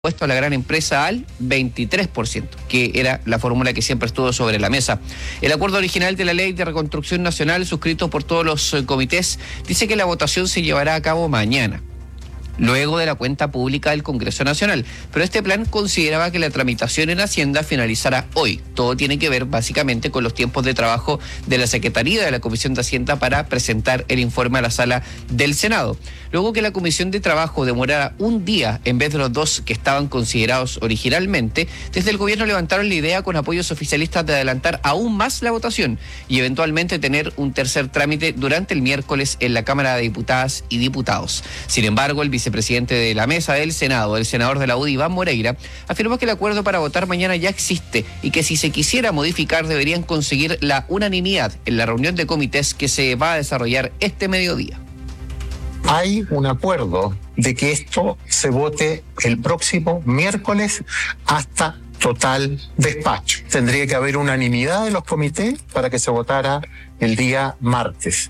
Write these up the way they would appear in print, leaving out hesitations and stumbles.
puesto a la gran empresa al 23%, que era la fórmula que siempre estuvo sobre la mesa. El acuerdo original de la Ley de Reconstrucción Nacional, suscrito por todos los comités, dice que la votación se llevará a cabo mañana, luego de la cuenta pública del Congreso Nacional. Pero este plan consideraba que la tramitación en Hacienda finalizara hoy. Todo tiene que ver básicamente con los tiempos de trabajo de la Secretaría de la Comisión de Hacienda para presentar el informe a la sala del Senado. Luego que la Comisión de Trabajo demorara un día en vez de los 2 que estaban considerados originalmente, desde el gobierno levantaron la idea con apoyos oficialistas de adelantar aún más la votación y eventualmente tener un tercer trámite durante el miércoles en la Cámara de Diputadas y Diputados. Sin embargo, el vicepresidente de la mesa del Senado, el senador de la UDI, Iván Moreira, afirmó que el acuerdo para votar mañana ya existe y que si se quisiera modificar deberían conseguir la unanimidad en la reunión de comités que se va a desarrollar este mediodía. Hay un acuerdo de que esto se vote el próximo miércoles hasta total despacho. Tendría que haber unanimidad de los comités para que se votara el día martes.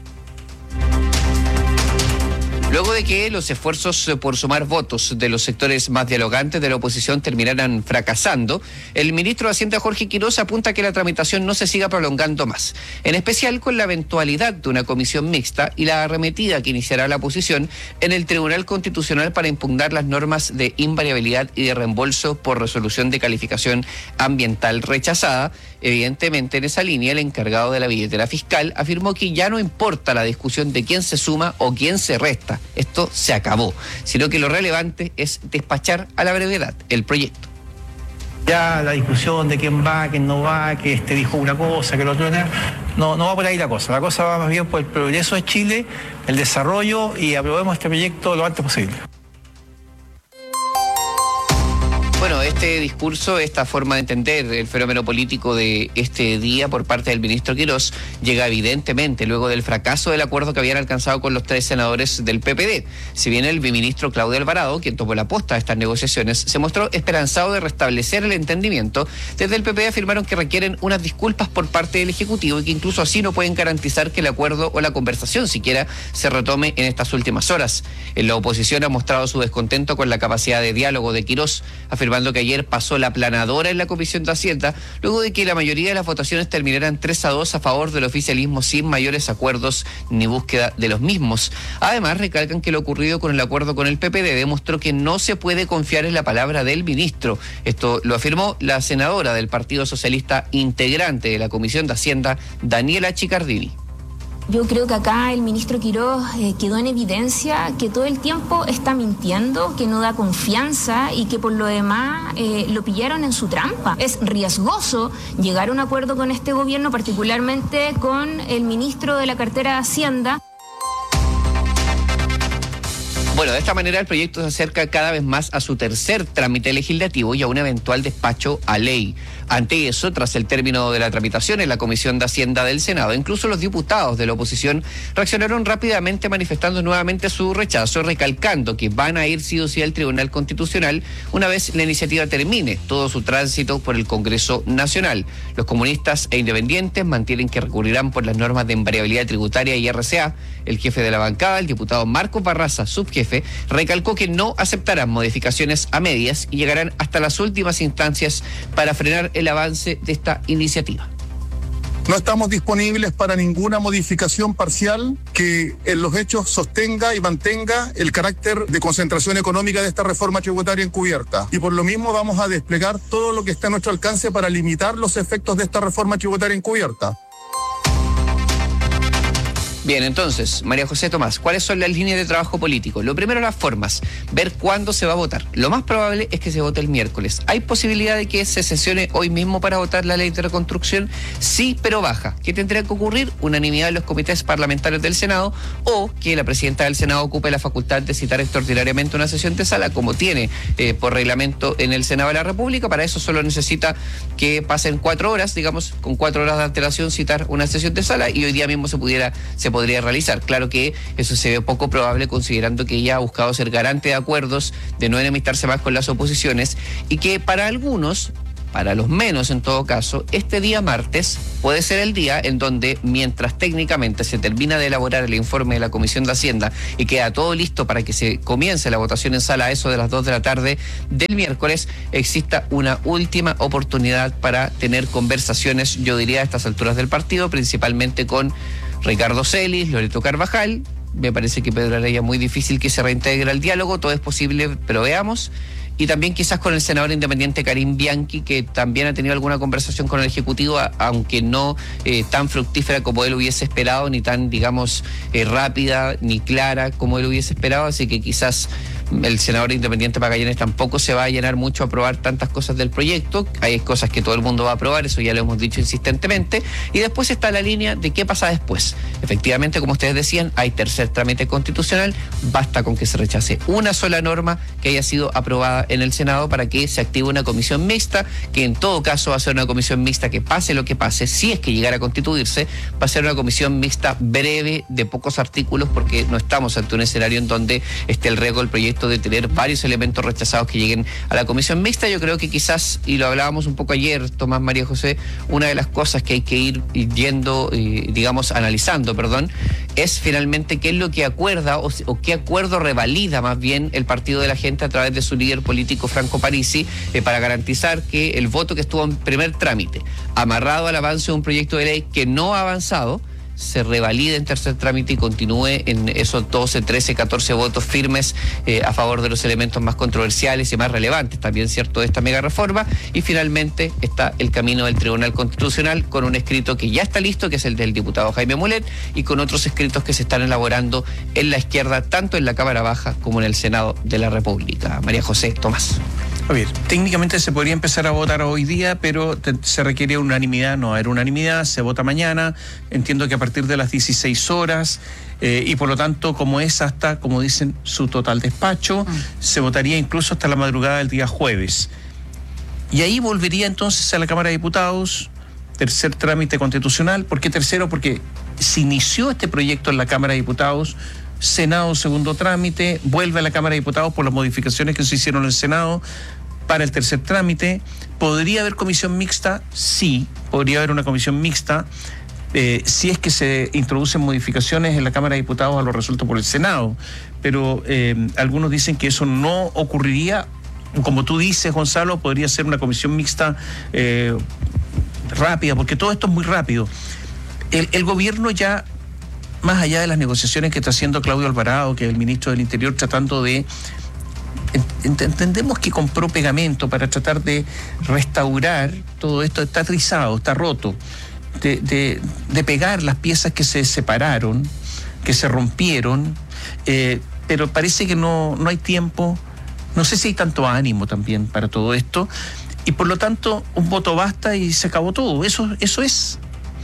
Luego de que los esfuerzos por sumar votos de los sectores más dialogantes de la oposición terminaran fracasando, el ministro de Hacienda, Jorge Quirós, apunta a que la tramitación no se siga prolongando más, en especial con la eventualidad de una comisión mixta y la arremetida que iniciará la oposición en el Tribunal Constitucional para impugnar las normas de invariabilidad y de reembolso por resolución de calificación ambiental rechazada. Evidentemente, en esa línea, el encargado de la billetera fiscal afirmó que ya no importa la discusión de quién se suma o quién se resta. Esto se acabó, sino que lo relevante es despachar a la brevedad el proyecto. Ya la discusión de quién va, quién no va, que este dijo una cosa, que el otro no va por ahí la cosa. La cosa va más bien por el progreso de Chile, el desarrollo, y aprobemos este proyecto lo antes posible. Bueno, este discurso, esta forma de entender el fenómeno político de este día por parte del ministro Quirós llega evidentemente luego del fracaso del acuerdo que habían alcanzado con los 3 senadores del PPD. Si bien el biministro Claudio Alvarado, quien tomó la posta de estas negociaciones, se mostró esperanzado de restablecer el entendimiento, desde el PPD afirmaron que requieren unas disculpas por parte del Ejecutivo y que incluso así no pueden garantizar que el acuerdo o la conversación siquiera se retome en estas últimas horas. En la oposición ha mostrado su descontento con la capacidad de diálogo de Quirós, afirmando que ayer pasó la planadora en la Comisión de Hacienda, luego de que la mayoría de las votaciones terminaran 3-2 a favor del oficialismo sin mayores acuerdos ni búsqueda de los mismos. Además, recalcan que lo ocurrido con el acuerdo con el PPD demostró que no se puede confiar en la palabra del ministro. Esto lo afirmó la senadora del Partido Socialista, integrante de la Comisión de Hacienda, Daniela Chicardini. Yo creo que acá el ministro Quirós quedó en evidencia que todo el tiempo está mintiendo, que no da confianza y que por lo demás lo pillaron en su trampa. Es riesgoso llegar a un acuerdo con este gobierno, particularmente con el ministro de la cartera de Hacienda. Bueno, de esta manera el proyecto se acerca cada vez más a su tercer trámite legislativo y a un eventual despacho a ley. Ante eso, tras el término de la tramitación en la Comisión de Hacienda del Senado, incluso los diputados de la oposición reaccionaron rápidamente manifestando nuevamente su rechazo, recalcando que van a ir sí o sí al Tribunal Constitucional una vez la iniciativa termine todo su tránsito por el Congreso Nacional. Los comunistas e independientes mantienen que recurrirán por las normas de invariabilidad tributaria y RCA. El jefe de la bancada, el diputado Marcos Barraza, subjefe, recalcó que no aceptarán modificaciones a medias y llegarán hasta las últimas instancias para frenar el avance de esta iniciativa. No estamos disponibles para ninguna modificación parcial que en los hechos sostenga y mantenga el carácter de concentración económica de esta reforma tributaria encubierta. Y por lo mismo vamos a desplegar todo lo que está a nuestro alcance para limitar los efectos de esta reforma tributaria encubierta. Bien, entonces, María José Tomás, ¿cuáles son las líneas de trabajo político? Lo primero, las formas, ver cuándo se va a votar. Lo más probable es que se vote el miércoles. ¿Hay posibilidad de que se sesione hoy mismo para votar la ley de reconstrucción? Sí, pero baja. ¿Qué tendría que ocurrir? Unanimidad en los comités parlamentarios del Senado o que la presidenta del Senado ocupe la facultad de citar extraordinariamente una sesión de sala, como tiene por reglamento en el Senado de la República. Para eso solo necesita que pasen 4 horas, digamos, con 4 horas de antelación citar una sesión de sala y hoy día mismo se podría realizar. Claro que eso se ve poco probable considerando que ella ha buscado ser garante de acuerdos, de no enemistarse más con las oposiciones y que para algunos para los menos en todo caso, este día martes puede ser el día en donde, mientras técnicamente se termina de elaborar el informe de la Comisión de Hacienda y queda todo listo para que se comience la votación en sala a eso de las 2 de la tarde del miércoles, exista una última oportunidad para tener conversaciones, yo diría a estas alturas del partido, principalmente con Ricardo Celis, Loreto Carvajal. Me parece que Pedro Araya muy difícil que se reintegre al diálogo, todo es posible, pero veamos. Y también quizás con el senador independiente Karim Bianchi, que también ha tenido alguna conversación con el Ejecutivo, aunque no tan fructífera como él hubiese esperado, ni tan, digamos, rápida, ni clara como él hubiese esperado. Así que quizás el senador independiente Magallanes tampoco se va a llenar mucho a aprobar tantas cosas del proyecto. Hay cosas que todo el mundo va a aprobar, eso ya lo hemos dicho insistentemente. Y después está la línea de qué pasa después. Efectivamente, como ustedes decían, hay tercer trámite constitucional. Basta con que se rechace una sola norma que haya sido aprobada en el Senado para que se active una comisión mixta, que en todo caso va a ser una comisión mixta que pase lo que pase, si es que llegara a constituirse, va a ser una comisión mixta breve, de pocos artículos, porque no estamos ante un escenario en donde esté el riesgo del proyecto de tener varios elementos rechazados que lleguen a la comisión mixta. Yo creo que quizás, y lo hablábamos un poco ayer, Tomás, María José, una de las cosas que hay que ir yendo, analizando, es finalmente qué es lo que acuerda o qué acuerdo revalida más bien el Partido de la Gente a través de su líder político Franco Parisi, para garantizar que el voto que estuvo en primer trámite, amarrado al avance de un proyecto de ley que no ha avanzado, se revalide en tercer trámite y continúe en esos 12, 13, 14 votos firmes a favor de los elementos más controversiales y más relevantes, también cierto, de esta mega reforma. Y finalmente está el camino del Tribunal Constitucional con un escrito que ya está listo, que es el del diputado Jaime Mulet, y con otros escritos que se están elaborando en la izquierda, tanto en la Cámara Baja como en el Senado de la República. María José, Tomás. A ver, técnicamente se podría empezar a votar hoy día, pero se requiere unanimidad. No va a haber unanimidad, se vota mañana. Entiendo que a partir de las 16 horas, y por lo tanto, como es hasta, como dicen, su total despacho, se votaría incluso hasta la madrugada del día jueves. Y ahí volvería entonces a la Cámara de Diputados, tercer trámite constitucional. ¿Por qué tercero? Porque se inició este proyecto en la Cámara de Diputados, Senado segundo trámite, vuelve a la Cámara de Diputados por las modificaciones que se hicieron en el Senado para el tercer trámite. ¿Podría haber comisión mixta? Sí, podría haber una comisión mixta, si es que se introducen modificaciones en la Cámara de Diputados a lo resuelto por el Senado. Pero algunos dicen que eso no ocurriría. Como tú dices, Gonzalo, podría ser una comisión mixta rápida, porque todo esto es muy rápido. El gobierno ya, más allá de las negociaciones que está haciendo Claudio Alvarado, que es el ministro del Interior, tratando de... Entendemos que compró pegamento para tratar de restaurar todo esto. Está trizado, está roto, de pegar las piezas que se separaron, que se rompieron, pero parece que no hay tiempo. No sé si hay tanto ánimo también para todo esto, y por lo tanto un voto basta y se acabó todo. Eso es.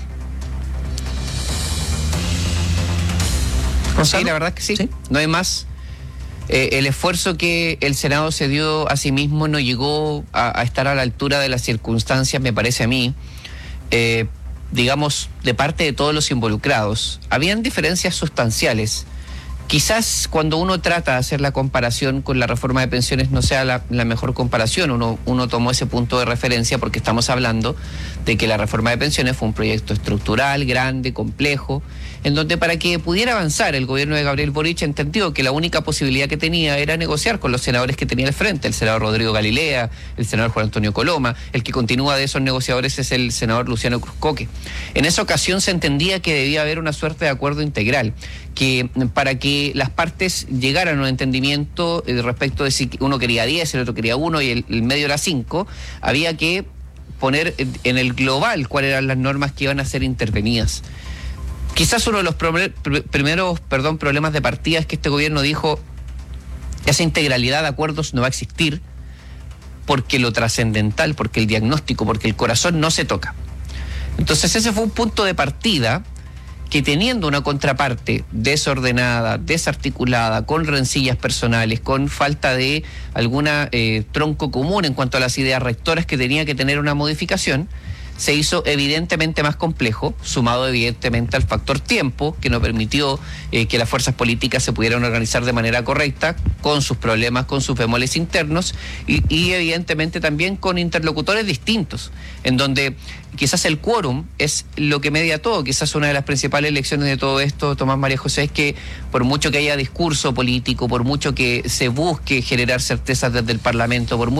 Sí, la verdad es que sí. No hay más. El esfuerzo que el Senado se dio a sí mismo no llegó a estar a la altura de las circunstancias, me parece a mí, digamos, de parte de todos los involucrados. Habían diferencias sustanciales. Quizás cuando uno trata de hacer la comparación con la reforma de pensiones no sea la mejor comparación. Uno tomó ese punto de referencia porque estamos hablando de que la reforma de pensiones fue un proyecto estructural, grande, complejo, en donde para que pudiera avanzar el gobierno de Gabriel Boric entendió que la única posibilidad que tenía era negociar con los senadores que tenía al frente, el senador Rodrigo Galilea, el senador Juan Antonio Coloma. El que continúa de esos negociadores es el senador Luciano Cruzcoque. En esa ocasión se entendía que debía haber una suerte de acuerdo integral, que para que las partes llegaran a un entendimiento respecto de si uno quería 10, el otro quería 1 y el medio era 5, había que poner en el global cuáles eran las normas que iban a ser intervenidas. Quizás uno de los primeros problemas de partida es que este gobierno dijo: esa integralidad de acuerdos no va a existir porque lo trascendental, porque el diagnóstico, porque el corazón no se toca. Entonces ese fue un punto de partida que, teniendo una contraparte desordenada, desarticulada, con rencillas personales, con falta de alguna tronco común en cuanto a las ideas rectoras que tenía que tener una modificación, se hizo evidentemente más complejo, sumado evidentemente al factor tiempo, que no permitió que las fuerzas políticas se pudieran organizar de manera correcta, con sus problemas, con sus bemoles internos, y evidentemente también con interlocutores distintos, en donde quizás el quórum es lo que media todo. Quizás una de las principales lecciones de todo esto, Tomás, María José, es que por mucho que haya discurso político, por mucho que se busque generar certezas desde el Parlamento, por